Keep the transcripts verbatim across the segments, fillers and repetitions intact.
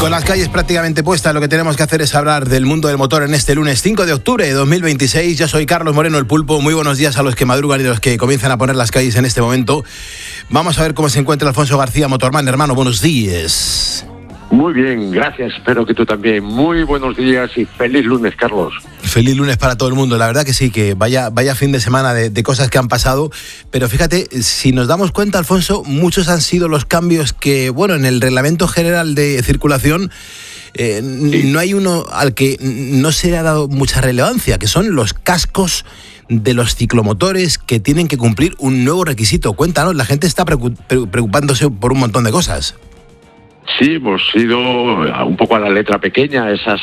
con las calles prácticamente puestas, lo que tenemos que hacer es hablar del mundo del motor en este lunes cinco de octubre de dos mil veintiséis. Yo soy Carlos Moreno, el Pulpo. Muy buenos días a los que madrugan y a los que comienzan a poner las calles en este momento. Vamos a ver cómo se encuentra Alfonso García, Motorman. Hermano, buenos días. Muy bien, gracias. Espero que tú también. Muy buenos días y feliz lunes, Carlos. Feliz lunes para todo el mundo. La verdad que sí, que vaya, vaya fin de semana de, de cosas que han pasado. Pero fíjate, si nos damos cuenta, Alfonso, muchos han sido los cambios que, bueno, en el Reglamento General de Circulación eh, sí. no hay uno al que no se le ha dado mucha relevancia, que son los cascos de los ciclomotores que tienen que cumplir un nuevo requisito. Cuéntanos, la gente está preocupándose por un montón de cosas. Sí, hemos ido un poco a la letra pequeña, esas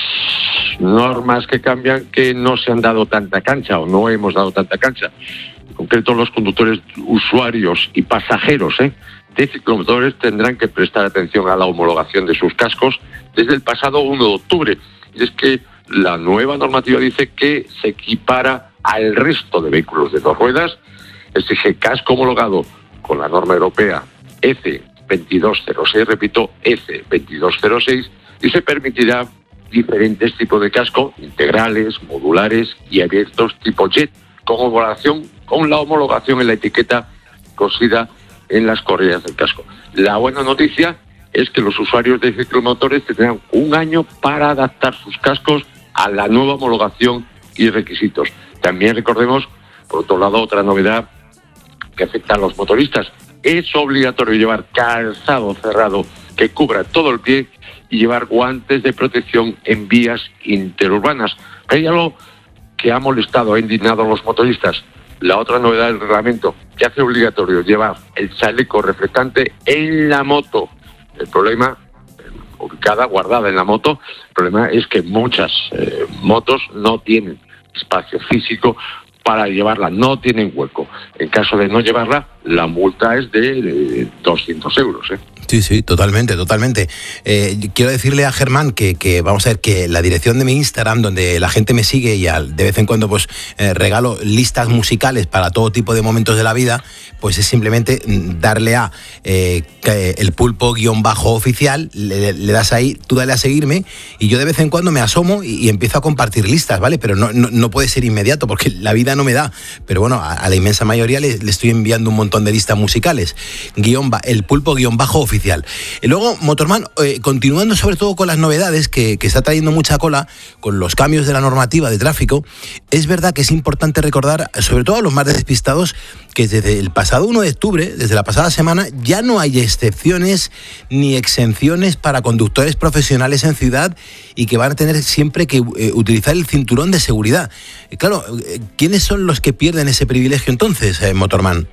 normas que cambian que no se han dado tanta cancha o no hemos dado tanta cancha. En concreto, los conductores, usuarios y pasajeros ¿eh? de ciclomotores tendrán que prestar atención a la homologación de sus cascos desde el pasado uno de octubre. Y es que la nueva normativa dice que se equipara al resto de vehículos de dos ruedas, exige casco homologado con la norma europea E C veintidós cero seis, repito, E C veintidós cero seis, y se permitirá diferentes tipos de casco, integrales, modulares y abiertos tipo jet, con homologación, con la homologación en la etiqueta cosida en las correas del casco. La buena noticia es que los usuarios de ciclomotores tendrán un año para adaptar sus cascos a la nueva homologación y requisitos. También recordemos, por otro lado, otra novedad que afecta a los motoristas. Es obligatorio llevar calzado cerrado que cubra todo el pie y llevar guantes de protección en vías interurbanas. Hay algo que ha molestado, ha indignado a los motoristas. La otra novedad del reglamento, que hace obligatorio llevar el chaleco reflectante en la moto. El problema, ubicada, guardada en la moto, el problema es que muchas eh, motos no tienen espacio físico para llevarla, no tienen hueco. En caso de no llevarla, la multa es de, de doscientos euros. ¿eh? Sí, sí, totalmente, totalmente. Eh, quiero decirle a Germán que, que, vamos a ver, que la dirección de mi Instagram, donde la gente me sigue y al, de vez en cuando pues eh, regalo listas musicales para todo tipo de momentos de la vida, pues es simplemente darle a eh, el pulpo guión bajo oficial, le, le das ahí, tú dale a seguirme y yo de vez en cuando me asomo y, y empiezo a compartir listas, ¿vale? Pero no, no, no puede ser inmediato porque la vida no me da. Pero bueno, a, a la inmensa mayoría le, le estoy enviando un montón de listas musicales. Guión, el pulpo guión bajo oficial. Y luego, Motorman, eh, continuando sobre todo con las novedades que, que está trayendo mucha cola, con los cambios de la normativa de tráfico, es verdad que es importante recordar, sobre todo a los más despistados, que desde el pasado uno de octubre, desde la pasada semana, ya no hay excepciones ni exenciones para conductores profesionales en ciudad y que van a tener siempre que eh, utilizar el cinturón de seguridad. Eh, claro, eh, ¿quiénes son los que pierden ese privilegio entonces, eh, Motorman?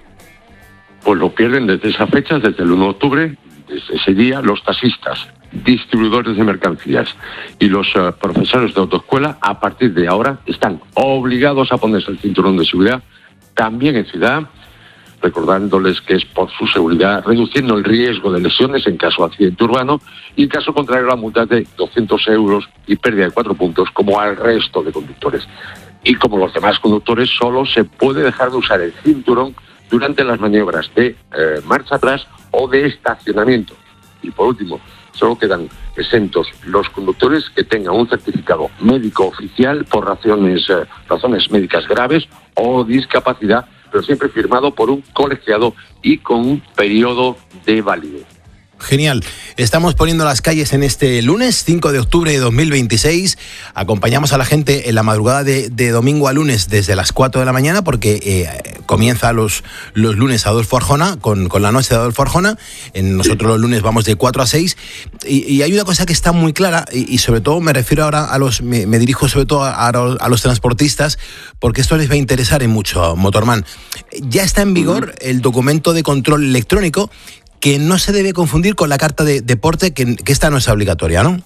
Pues lo pierden desde esa fecha, desde el uno de octubre, desde ese día, los taxistas, distribuidores de mercancías y los uh, profesores de autoescuela, a partir de ahora, están obligados a ponerse el cinturón de seguridad, también en ciudad, recordándoles que es por su seguridad, reduciendo el riesgo de lesiones en caso de accidente urbano y en caso contrario la multa de doscientos euros y pérdida de cuatro puntos, como al resto de conductores. Y como los demás conductores, solo se puede dejar de usar el cinturón durante las maniobras de eh, marcha atrás o de estacionamiento. Y por último, solo quedan exentos los conductores que tengan un certificado médico oficial por razones, eh, razones médicas graves o discapacidad, pero siempre firmado por un colegiado y con un periodo de validez. Genial. Estamos poniendo las calles en este lunes cinco de octubre de dos mil veintiséis. Acompañamos a la gente en la madrugada de, de domingo a lunes desde las cuatro de la mañana porque eh, comienza los, los lunes Adolfo Arjona con, con la noche de Adolfo Arjona. En nosotros los lunes vamos de cuatro a seis y, y hay una cosa que está muy clara y, y sobre todo me refiero ahora a los, me, me dirijo sobre todo a, a los transportistas porque esto les va a interesar en mucho, Motorman. Ya está en vigor el documento de control electrónico que no se debe confundir con la carta de deporte, que, que esta no es obligatoria, ¿no?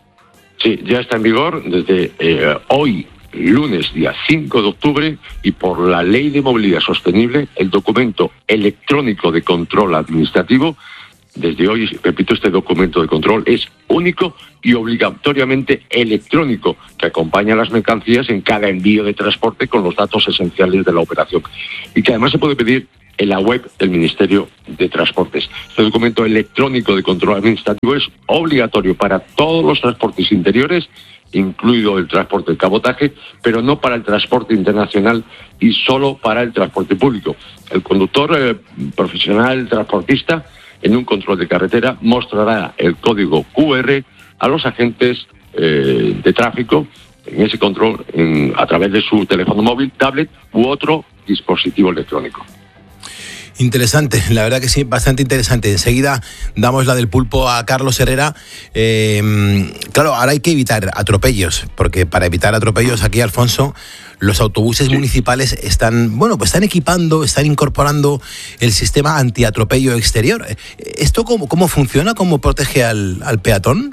Sí, ya está en vigor desde eh, hoy, lunes, día cinco de octubre, y por la Ley de Movilidad Sostenible, el documento electrónico de control administrativo, desde hoy, repito, este documento de control es único y obligatoriamente electrónico, que acompaña a las mercancías en cada envío de transporte con los datos esenciales de la operación, y que además se puede pedir en la web del Ministerio de Transportes. Este documento electrónico de control administrativo es obligatorio para todos los transportes interiores, incluido el transporte de cabotaje, pero no para el transporte internacional y solo para el transporte público. El conductor eh, profesional transportista en un control de carretera mostrará el código cu erre a los agentes eh, de tráfico en ese control en, a través de su teléfono móvil, tablet u otro dispositivo electrónico. Interesante, la verdad que sí, bastante interesante. Enseguida damos la del pulpo a Carlos Herrera. Eh, claro, ahora hay que evitar atropellos, porque para evitar atropellos aquí, Alfonso, los autobuses sí. municipales están, bueno, pues están equipando, están incorporando el sistema antiatropello exterior. ¿Esto cómo, cómo funciona? ¿Cómo protege al, al peatón?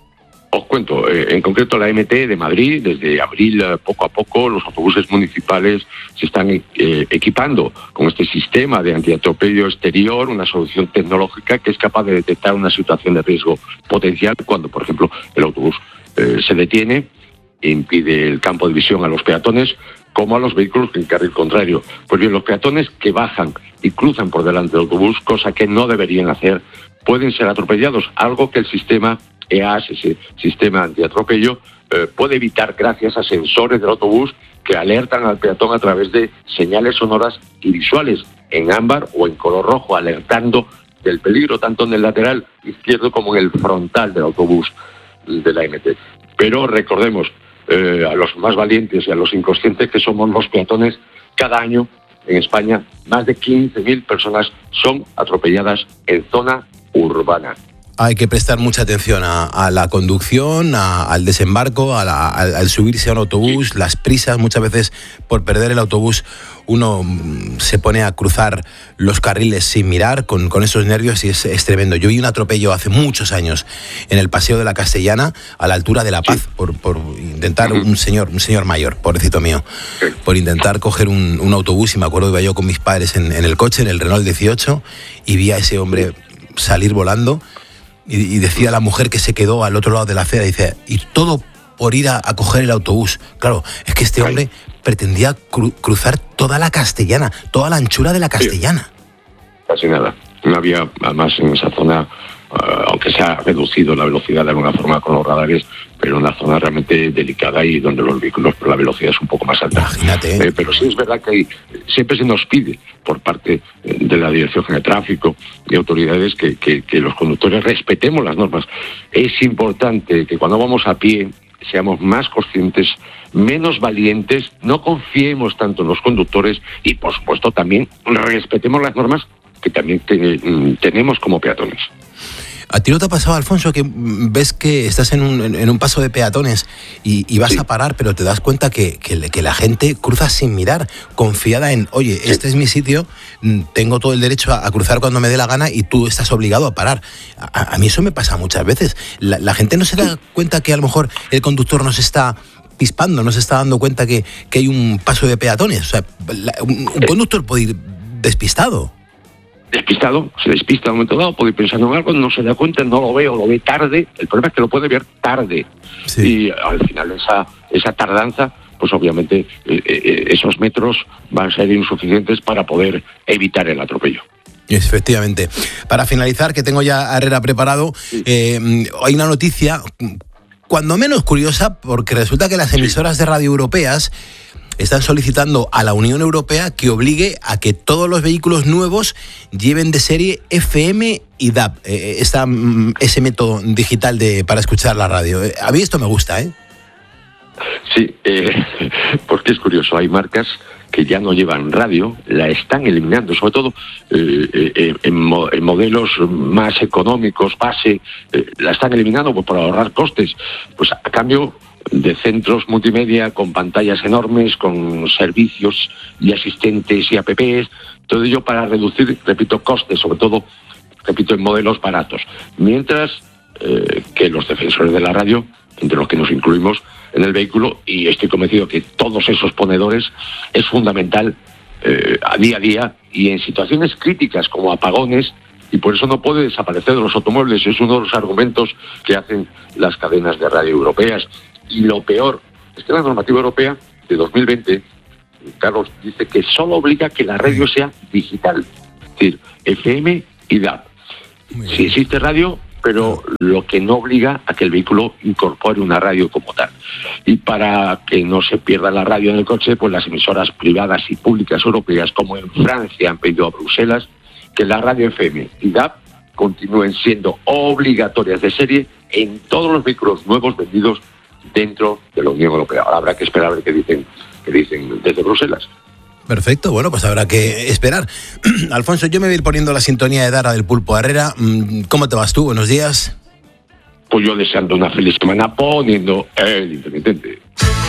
Os cuento, eh, en concreto la eme te de Madrid, desde abril eh, poco a poco los autobuses municipales se están eh, equipando con este sistema de antiatropello exterior, una solución tecnológica que es capaz de detectar una situación de riesgo potencial cuando, por ejemplo, el autobús eh, se detiene e impide el campo de visión a los peatones como a los vehículos en carril contrario. Pues bien, los peatones que bajan y cruzan por delante del autobús, cosa que no deberían hacer, pueden ser atropellados, algo que el sistema E A S, ese sistema antiatropello, eh, puede evitar gracias a sensores del autobús que alertan al peatón a través de señales sonoras y visuales en ámbar o en color rojo, alertando del peligro tanto en el lateral izquierdo como en el frontal del autobús de la eme te. Pero recordemos eh, a los más valientes y a los inconscientes que somos los peatones, cada año en España más de quince mil personas son atropelladas en zona urbana. Hay que prestar mucha atención a, a la conducción, a, al desembarco, a la, al, al subirse a un autobús, las prisas. Muchas veces por perder el autobús uno se pone a cruzar los carriles sin mirar, con, con esos nervios, y es, es tremendo. Yo vi un atropello hace muchos años en el Paseo de la Castellana, a la altura de La Paz, sí. por, por intentar, un señor, un señor mayor, pobrecito mío, por intentar coger un, un autobús, y me acuerdo que iba yo con mis padres en, en el coche, en el Renault dieciocho, y vi a ese hombre salir volando. Y, y decía la mujer que se quedó al otro lado de la acera, dice, y todo por ir a, a coger el autobús. Claro, es que este hombre pretendía cru, cruzar toda la Castellana, toda la anchura de la Castellana. Sí, casi nada. No había, además, en esa zona, uh, aunque se ha reducido la velocidad de alguna forma con los radares, pero una zona realmente delicada y donde los vehículos, la velocidad es un poco más alta. Imagínate. ¿eh? Eh, pero sí es verdad que hay, siempre se nos pide por parte de la Dirección General de Tráfico y autoridades que, que, que los conductores respetemos las normas. Es importante que cuando vamos a pie seamos más conscientes, menos valientes, no confiemos tanto en los conductores y, por supuesto, también respetemos las normas que también te, tenemos como peatones. ¿A ti no te ha pasado, Alfonso, que ves que estás en un, en un paso de peatones y, y vas sí. a parar, pero te das cuenta que, que, que la gente cruza sin mirar, confiada en, oye, sí. este es mi sitio, tengo todo el derecho a, a cruzar cuando me dé la gana y tú estás obligado a parar? A, a mí eso me pasa muchas veces. La, la gente no se da cuenta que a lo mejor el conductor nos está pispando, no se está dando cuenta que, que hay un paso de peatones. O sea, la, un, un conductor puede ir despistado. Despistado, se despista en un momento dado, puede ir pensando en algo, no se da cuenta, no lo ve o lo ve tarde. El problema es que lo puede ver tarde. Sí. Y al final esa, esa tardanza, pues obviamente eh, eh, esos metros van a ser insuficientes para poder evitar el atropello. Efectivamente. Para finalizar, que tengo ya a Herrera preparado, sí. eh, hay una noticia, cuando menos curiosa, porque resulta que las emisoras sí. de radio europeas están solicitando a la Unión Europea que obligue a que todos los vehículos nuevos lleven de serie F M y D A B, eh, esta, ese método digital de para escuchar la radio. A mí esto me gusta, ¿eh? Sí, eh, porque es curioso, hay marcas que ya no llevan radio, la están eliminando, sobre todo eh, eh, en, mo- en modelos más económicos, base, eh, la están eliminando pues, por ahorrar costes, pues a cambio de centros multimedia con pantallas enormes, con servicios y asistentes y apps, todo ello para reducir, repito, costes, sobre todo, repito, en modelos baratos. Mientras eh, que los defensores de la radio, entre los que nos incluimos en el vehículo, y estoy convencido que todos esos ponedores, es fundamental eh, a día a día y en situaciones críticas como apagones, y por eso no puede desaparecer de los automóviles. Es uno de los argumentos que hacen las cadenas de radio europeas. Y lo peor es que la normativa europea de dos mil veinte Carlos dice que solo obliga que la radio sea digital, es decir, F M y D A B. Si existe radio, pero lo que no obliga a que el vehículo incorpore una radio como tal. Y para que no se pierda la radio en el coche, pues las emisoras privadas y públicas europeas, como en Francia han pedido a Bruselas, que la radio F M y D A B continúen siendo obligatorias de serie en todos los vehículos nuevos vendidos dentro de la Unión Europea. Ahora habrá que esperar a ver qué dicen, qué dicen desde Bruselas. Perfecto, bueno, pues habrá que esperar. Alfonso, yo me voy a ir poniendo la sintonía de Dara del Pulpo Herrera. ¿Cómo te vas tú? Buenos días. Pues yo deseando una feliz semana poniendo el intermitente.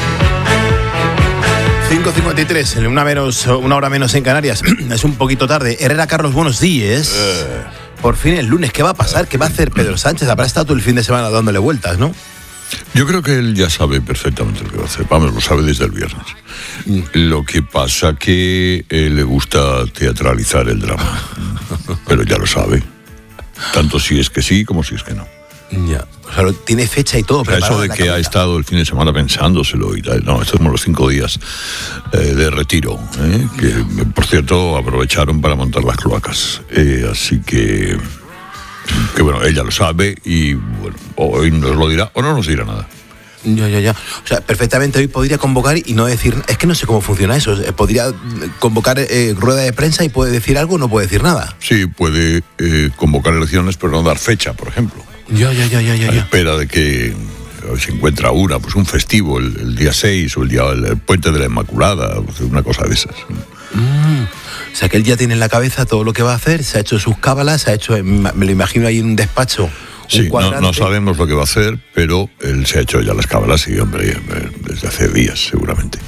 cinco cincuenta y tres, una, menos, una hora menos en Canarias. Es un poquito tarde. Herrera Carlos, buenos días. Eh. Por fin el lunes, ¿qué va a pasar? ¿Qué va a hacer Pedro Sánchez? Habrá estado todo el fin de semana dándole vueltas, ¿no? Yo creo que él ya sabe perfectamente lo que va a hacer. Vamos, lo sabe desde el viernes. Mm. Lo que pasa que eh, le gusta teatralizar el drama. Pero ya lo sabe. Tanto si es que sí como si es que no. Ya. O sea, tiene fecha y todo. O sea, eso de que cabeza. Ha estado el fin de semana pensándoselo y tal. No, estos son los cinco días eh, de retiro. ¿eh? Que, por cierto, aprovecharon para montar las cloacas. Eh, así que... que bueno, ella lo sabe y bueno, hoy nos lo dirá o no nos dirá nada. Ya, ya, ya. O sea, perfectamente hoy podría convocar y no decir... Es que no sé cómo funciona eso. Podría convocar eh, rueda de prensa y puede decir algo o no puede decir nada. Sí, puede eh, convocar elecciones pero no dar fecha, por ejemplo. Ya, ya, ya, ya, ya. A espera de que se encuentra una, pues un festivo el, el día seis o el día el, el puente de la Inmaculada, una cosa de esas. Mm. O sea, que él ya tiene en la cabeza todo lo que va a hacer, se ha hecho sus cábalas, se ha hecho, me lo imagino ahí en un despacho. Sí, un no, no sabemos lo que va a hacer, pero él se ha hecho ya las cábalas y, hombre, desde hace días, seguramente.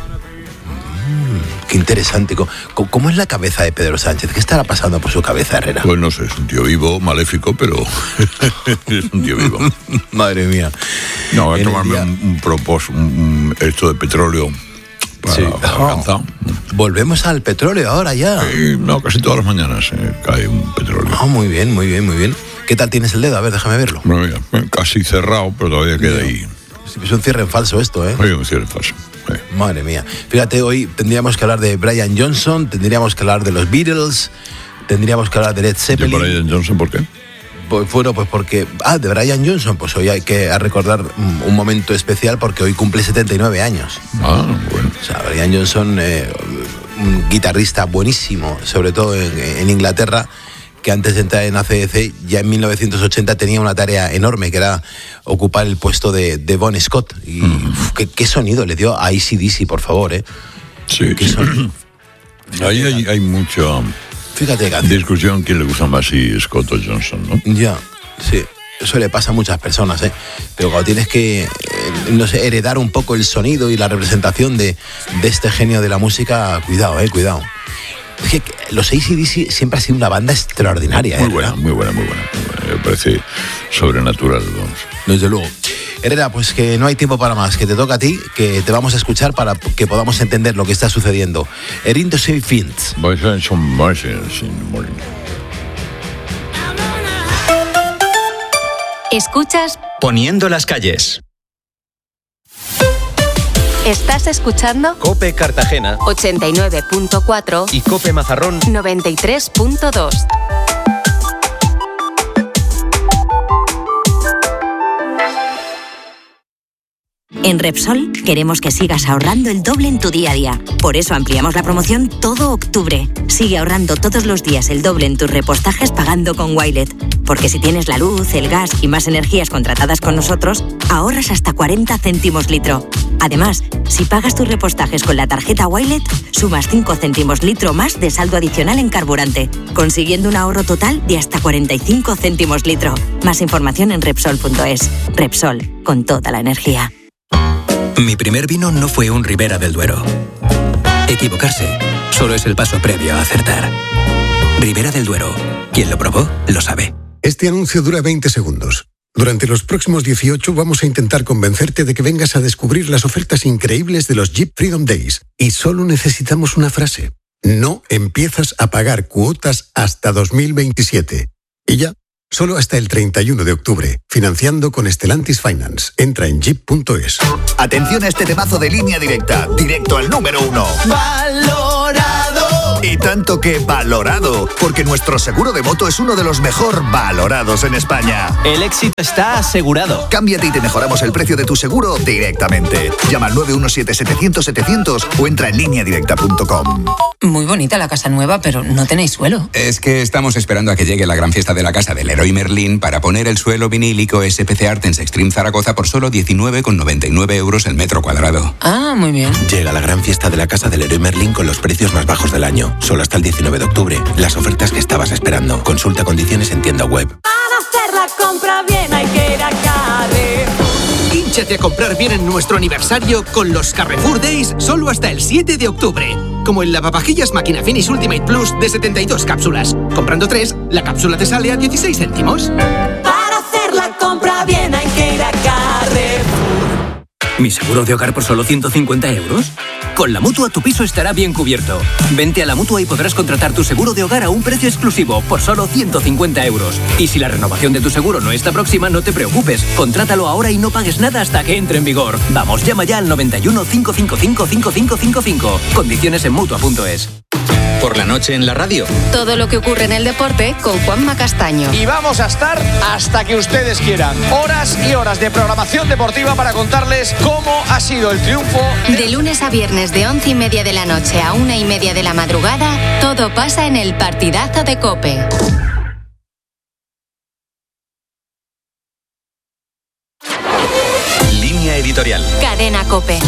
Mm, qué interesante. ¿Cómo, ¿Cómo es la cabeza de Pedro Sánchez? ¿Qué estará pasando por su cabeza, Herrera? Pues no sé, es un tío vivo, maléfico, pero es un tío vivo. Madre mía. No, voy a tomarme día... un, un propósito, un, un, esto de petróleo. Para, sí. para oh, volvemos al petróleo ahora ya. Sí, no, casi todas las mañanas eh, cae un petróleo. Oh, muy bien, muy bien, muy bien. ¿Qué tal tienes el dedo? A ver, déjame verlo. Bueno, ya, casi cerrado, pero todavía queda ahí. Es un cierre en falso esto, ¿eh? Sí, un cierre en falso. Sí. Madre mía. Fíjate, hoy tendríamos que hablar de Brian Johnson, tendríamos que hablar de los Beatles, tendríamos que hablar de Led Zeppelin. ¿De Brian Johnson por qué? Pues bueno, pues porque... Ah, de Brian Johnson, pues hoy hay que recordar un momento especial porque hoy cumple setenta y nueve años. Ah, bueno. O sea, Brian Johnson, eh, un guitarrista buenísimo, sobre todo en, en Inglaterra, que antes de entrar en A C D C, ya en mil novecientos ochenta tenía una tarea enorme, que era ocupar el puesto de, de Bon Scott. Y mm. uf, ¿qué, qué sonido le dio a A C D C, por favor, ¿eh? Sí. ¿Qué sonido? Ahí hay, hay mucho... Fíjate, canción. Discusión quién le gusta más, si Scott o Johnson, ¿no? Ya, sí. Eso le pasa a muchas personas, ¿eh? Pero cuando tienes que, eh, no sé, heredar un poco el sonido y la representación de, de este genio de la música, cuidado, ¿eh? Cuidado. Es que los A C D C siempre ha sido una banda extraordinaria, ¿eh? Muy buena, muy buena, muy buena, muy buena. Me parece sobrenatural, vamos. Desde luego. Herrera, pues que no hay tiempo para más, que te toca a ti, que te vamos a escuchar para que podamos entender lo que está sucediendo. Erindo sin fins. Escuchas Poniendo las calles. Estás escuchando COPE Cartagena ochenta y nueve punto cuatro y COPE Mazarrón noventa y tres punto dos. En Repsol queremos que sigas ahorrando el doble en tu día a día. Por eso ampliamos la promoción todo octubre. Sigue ahorrando todos los días el doble en tus repostajes pagando con Wilet. Porque si tienes la luz, el gas y más energías contratadas con nosotros, ahorras hasta cuarenta céntimos litro. Además, si pagas tus repostajes con la tarjeta Wilet, sumas cinco céntimos litro más de saldo adicional en carburante, consiguiendo un ahorro total de hasta cuarenta y cinco céntimos litro. Más información en Repsol punto es. Repsol, con toda la energía. Mi primer vino no fue un Ribera del Duero. Equivocarse solo es el paso previo a acertar. Ribera del Duero. Quien lo probó, lo sabe. Este anuncio dura veinte segundos. Durante los próximos dieciocho vamos a intentar convencerte de que vengas a descubrir las ofertas increíbles de los Jeep Freedom Days. Y solo necesitamos una frase. No empiezas a pagar cuotas hasta dos mil veintisiete. Y ya, Solo hasta el treinta y uno de octubre. Financiando con Stellantis Finance. Entra en jeep punto es. Atención a este temazo de Línea Directa. Directo al número uno. ¡Valorado! Y tanto que valorado. Porque nuestro seguro de moto es uno de los mejor valorados en España. El éxito está asegurado. Cámbiate y te mejoramos el precio de tu seguro directamente. Llama al nueve uno siete, setecientos, setecientos o entra en línea directa punto com. Muy bonita la casa nueva, pero no tenéis suelo. Es que estamos esperando a que llegue la gran fiesta de la casa del Leroy Merlin para poner el suelo vinílico S P C Artens Extreme Zaragoza por solo diecinueve con noventa y nueve euros el metro cuadrado. Ah, muy bien. Llega la gran fiesta de la casa del Leroy Merlin con los precios más bajos del año. Solo hasta el diecinueve de octubre. Las ofertas que estabas esperando. Consulta condiciones en tienda web. Para hacer la compra bien hay que ir a Carrefour. Hínchate a comprar bien en nuestro aniversario con los Carrefour Days solo hasta el siete de octubre. Como el lavavajillas Máquina Finish Ultimate Plus de setenta y dos cápsulas. Comprando tres, la cápsula te sale a dieciséis céntimos. Para hacer la compra bien hay que ir a Carrefour. ¿Mi seguro de hogar por solo ciento cincuenta euros? Con la Mutua tu piso estará bien cubierto. Vente a la Mutua y podrás contratar tu seguro de hogar a un precio exclusivo por solo ciento cincuenta euros. Y si la renovación de tu seguro no está próxima, no te preocupes. Contrátalo ahora y no pagues nada hasta que entre en vigor. Vamos, llama ya al noventa y uno, cinco cinco cinco, cinco cinco cinco cinco. Condiciones en Mutua punto es. Por la noche en la radio. Todo lo que ocurre en el deporte con Juanma Castaño. Y vamos a estar hasta que ustedes quieran. Horas y horas de programación deportiva para contarles cómo ha sido el triunfo. De lunes a viernes de once y media de la noche a una y media de la madrugada, todo pasa en el partidazo de COPE. Línea editorial. Cadena COPE.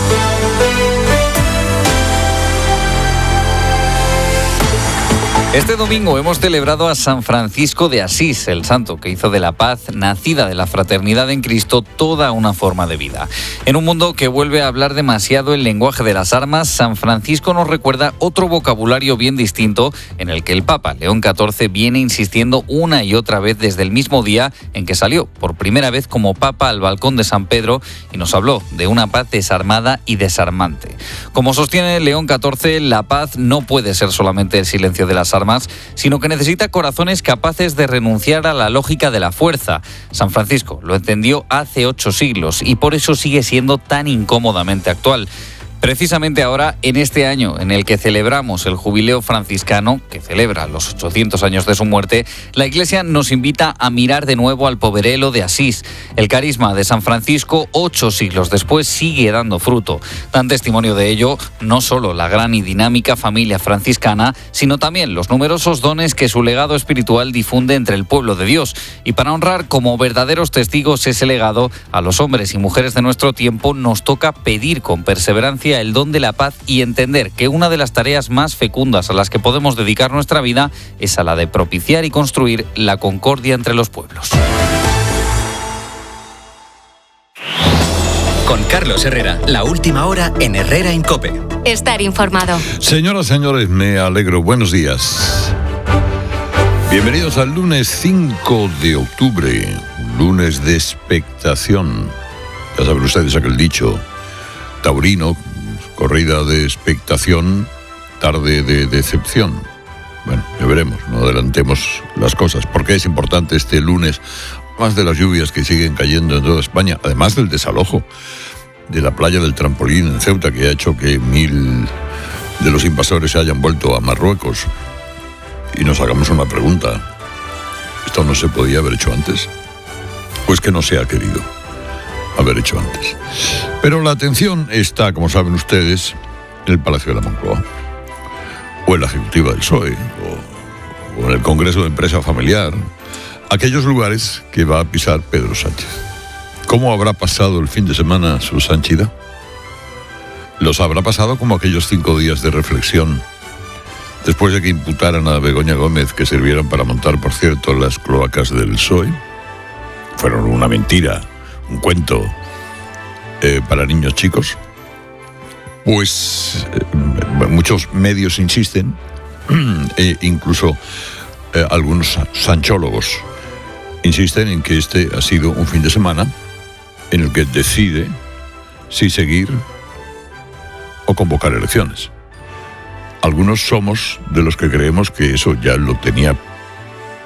Este domingo hemos celebrado a San Francisco de Asís, el santo que hizo de la paz, nacida de la fraternidad en Cristo, toda una forma de vida. En un mundo que vuelve a hablar demasiado el lenguaje de las armas, San Francisco nos recuerda otro vocabulario bien distinto en el que el Papa León catorce viene insistiendo una y otra vez desde el mismo día en que salió por primera vez como Papa al balcón de San Pedro y nos habló de una paz desarmada y desarmante. Como sostiene León catorce, la paz no puede ser solamente el silencio de las armas, sino que necesita corazones capaces de renunciar a la lógica de la fuerza. San Francisco lo entendió hace ocho siglos y por eso sigue siendo tan incómodamente actual. Precisamente ahora, en este año en el que celebramos el jubileo franciscano, que celebra los ochocientos años de su muerte, la Iglesia nos invita a mirar de nuevo al poverelo de Asís. El carisma de San Francisco, ocho siglos después, sigue dando fruto. Dan testimonio de ello no solo la gran y dinámica familia franciscana, sino también los numerosos dones que su legado espiritual difunde entre el pueblo de Dios. Y para honrar como verdaderos testigos ese legado, a los hombres y mujeres de nuestro tiempo nos toca pedir con perseverancia el don de la paz y entender que una de las tareas más fecundas a las que podemos dedicar nuestra vida es a la de propiciar y construir la concordia entre los pueblos. Con Carlos Herrera, la última hora en Herrera en COPE. Estar informado. Señoras y señores, me alegro. Buenos días. Bienvenidos al lunes cinco de octubre, lunes de expectación. Ya saben ustedes aquel dicho taurino, corrida de expectación, tarde de decepción. Bueno, ya veremos, no adelantemos las cosas. ¿Por qué es importante este lunes? Más de las lluvias que siguen cayendo en toda España, además del desalojo de la playa del Trampolín en Ceuta, que ha hecho que mil de los invasores se hayan vuelto a Marruecos. Y nos hagamos una pregunta. ¿Esto no se podía haber hecho antes? Pues que no se ha querido haber hecho antes. Pero la atención está, como saben ustedes, en el Palacio de la Moncloa, o en la Ejecutiva del P S O E, o, o en el Congreso de Empresa Familiar, aquellos lugares que va a pisar Pedro Sánchez. ¿Cómo habrá pasado el fin de semana su Sanchida? Los habrá pasado como aquellos cinco días de reflexión, después de que imputaran a Begoña Gómez que sirvieron para montar, por cierto, las cloacas del P S O E. Fueron una mentira, un cuento eh, para niños chicos. Pues eh, muchos medios insisten, e incluso eh, algunos sanchólogos insisten en que este ha sido un fin de semana en el que decide si seguir o convocar elecciones. Algunos somos de los que creemos que eso ya lo tenía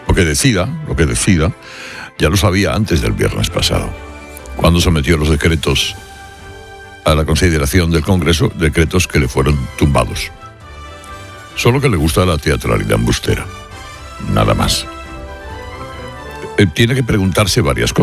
Lo que decida, lo que decida, ya lo sabía antes del viernes pasado, cuando sometió los decretos a la consideración del Congreso, decretos que le fueron tumbados. Solo que le gusta la teatralidad embustera, nada más. Eh, tiene que preguntarse varias cosas.